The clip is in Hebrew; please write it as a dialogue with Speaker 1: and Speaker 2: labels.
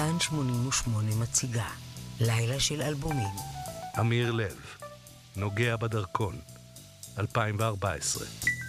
Speaker 1: כאן 88 מציגה לילה של אלבומים.
Speaker 2: אמיר לב, נוגע בדרכון, 2014.